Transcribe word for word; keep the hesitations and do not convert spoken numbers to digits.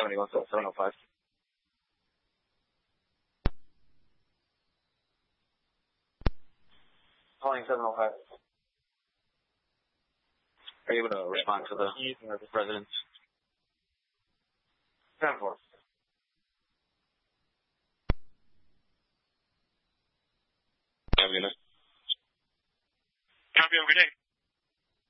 seventy-one, seven oh five. Calling seven oh five. Are you able to respond to the residents? ten four. Have a good night. Copy, have a good day.